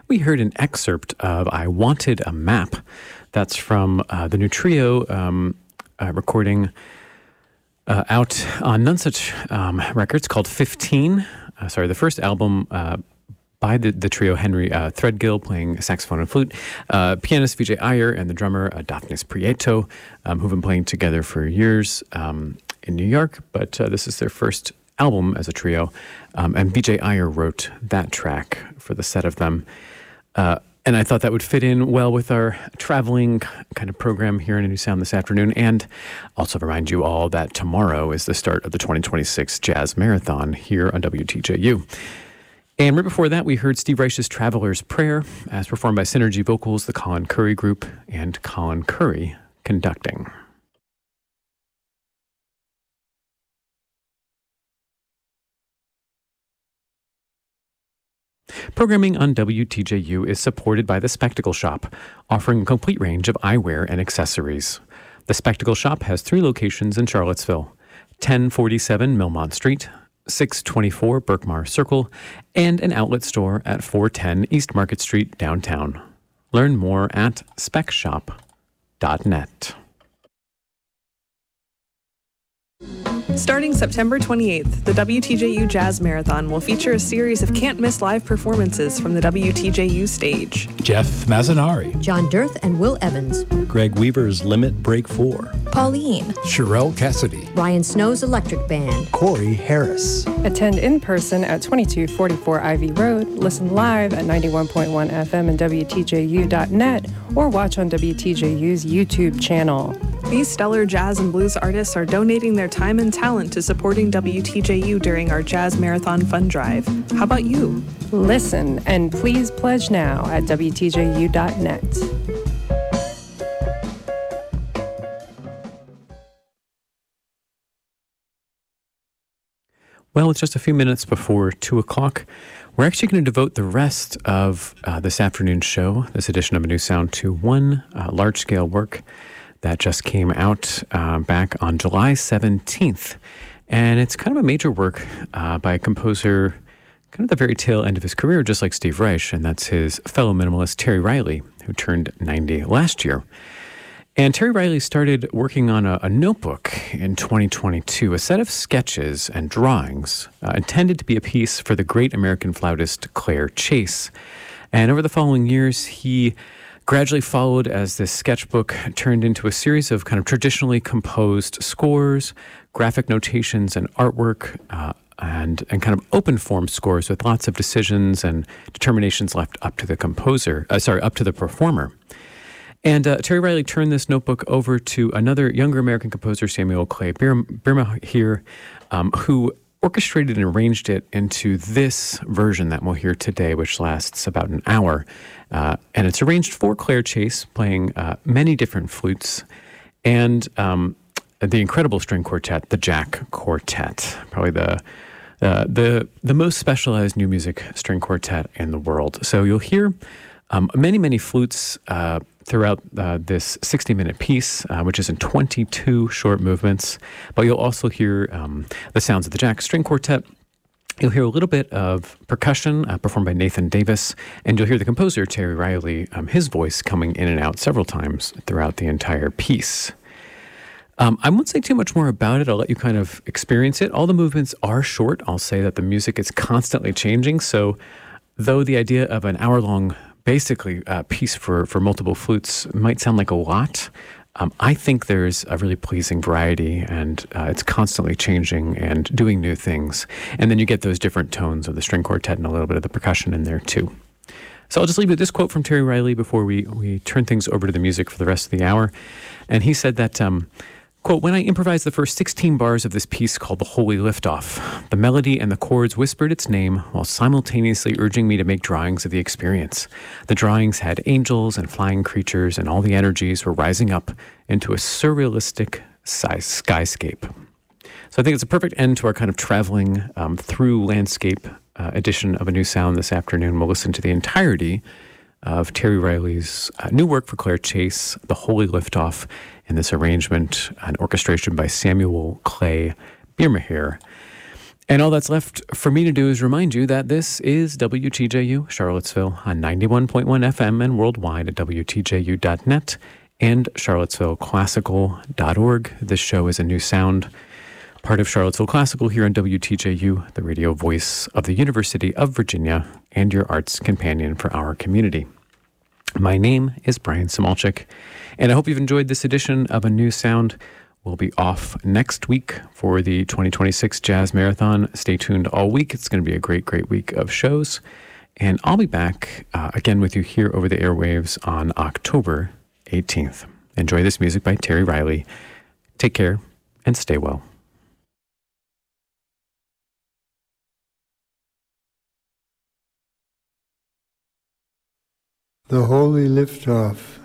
we heard an excerpt of I Wanted a Map. That's from the new trio recording out on None Such Records called 15. The first album by the trio, Henry Threadgill playing saxophone and flute, pianist Vijay Iyer and the drummer Daphnis Prieto, who've been playing together for years in New York, but this is their first album as a trio, and Vijay Iyer wrote that track for the set of them. And I thought that would fit in well with our traveling kind of program here in A New Sound this afternoon, and also remind you all that tomorrow is the start of the 2026 Jazz Marathon here on WTJU. And right before that, we heard Steve Reich's Traveler's Prayer, as performed by Synergy Vocals, the Colin Curry Group, and Colin Curry conducting. Programming on WTJU is supported by The Spectacle Shop, offering a complete range of eyewear and accessories. The Spectacle Shop has 3 locations in Charlottesville: 1047 Millmont Street, 624 Berkmar Circle, and an outlet store at 410 East Market Street downtown. Learn more at specshop.net. Starting September 28th, the WTJU Jazz Marathon will feature a series of can't-miss live performances from the WTJU stage. Jeff Mazzanari, John Dirth and Will Evans, Greg Weaver's Limit Break 4, Pauline, Sherelle Cassidy, Ryan Snow's Electric Band, Corey Harris. Attend in person at 2244 Ivy Road, listen live at 91.1 FM and WTJU.net, or watch on WTJU's YouTube channel. These stellar jazz and blues artists are donating their time and talent to supporting WTJU during our Jazz Marathon Fund Drive. How about you? Listen and please pledge now at WTJU.net. Well, it's just a few minutes before 2 o'clock. We're actually going to devote the rest of this afternoon's show, this edition of A New Sound, to one large-scale work that just came out back on July 17th. And it's kind of a major work by a composer kind of the very tail end of his career, just like Steve Reich, and that's his fellow minimalist Terry Riley, who turned 90 last year. And Terry Riley started working on a notebook in 2022, a set of sketches and drawings intended to be a piece for the great American flautist Claire Chase. And over the following years, he gradually followed as this sketchbook turned into a series of kind of traditionally composed scores, graphic notations, and artwork, and kind of open form scores with lots of decisions and determinations left up to the up to the performer. And Terry Riley turned this notebook over to another younger American composer, Samuel Clay Birma here, who orchestrated and arranged it into this version that we'll hear today, which lasts about an hour. And it's arranged for Claire Chase, playing many different flutes, and the incredible string quartet, the Jack Quartet, probably the most specialized new music string quartet in the world. So you'll hear many flutes throughout this 60-minute piece, which is in 22 short movements. But you'll also hear the sounds of the Jack String Quartet. You'll hear a little bit of percussion performed by Nathan Davis, and you'll hear the composer, Terry Riley, his voice coming in and out several times throughout the entire piece. I won't say too much more about it. I'll let you kind of experience it. All the movements are short. I'll say that the music is constantly changing, so though the idea of an hour-long basically piece for multiple flutes might sound like a lot, I think there's a really pleasing variety, and it's constantly changing and doing new things. And then you get those different tones of the string quartet and a little bit of the percussion in there too. So I'll just leave you with this quote from Terry Riley before we turn things over to the music for the rest of the hour. And he said that, quote, "When I improvised the first 16 bars of this piece called The Holy Liftoff, the melody and the chords whispered its name while simultaneously urging me to make drawings of the experience. The drawings had angels and flying creatures, and all the energies were rising up into a surrealistic skyscape." So I think it's a perfect end to our kind of traveling through landscape edition of A New Sound this afternoon. We'll listen to the entirety of Terry Riley's new work for Claire Chase, The Holy Liftoff, in this arrangement and orchestration by Samuel Clay Birma here. And all that's left for me to do is remind you that this is WTJU Charlottesville on 91.1 FM and worldwide at WTJU.net and CharlottesvilleClassical.org. This show is a new sound, part of Charlottesville Classical here on WTJU, the radio voice of the University of Virginia and your arts companion for our community. My name is Brian Samalchik, and I hope you've enjoyed this edition of A New Sound. We'll be off next week for the 2026 Jazz Marathon. Stay tuned all week. It's going to be a great, great week of shows. And I'll be back again with you here over the airwaves on October 18th. Enjoy this music by Terry Riley. Take care and stay well. The Holy Liftoff.